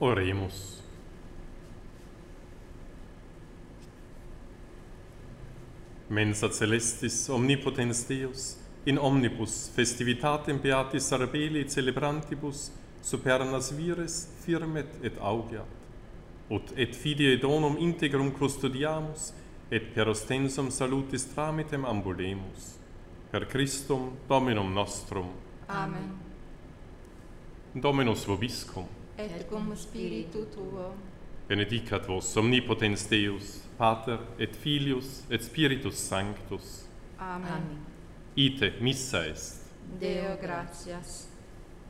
Oremus. Mensa celestis omnipotens Deus, in omnibus festivitatem beatis Arabeli celebrantibus supernas vires firmet et augeat, ut et fidei donum integrum custodiamus, et per ostensum salutis tramitem ambulemus. Per Christum Dominum nostrum. Amen. Dominus vobiscum. Et cum spiritu tuo. Benedicat vos omnipotens Deus, Pater et Filius et Spiritus Sanctus. Amen. Ite missa est. Deo gratias.